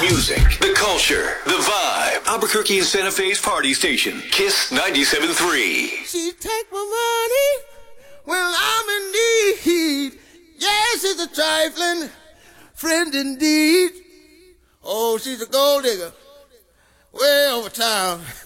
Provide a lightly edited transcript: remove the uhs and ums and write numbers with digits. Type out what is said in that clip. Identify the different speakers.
Speaker 1: music, the culture, the vibe. Albuquerque and Santa Fe's party station. Kiss 97.3.
Speaker 2: She take my money when I'm in need. Yes, she's a trifling friend indeed. Oh, she's a gold digger way over town.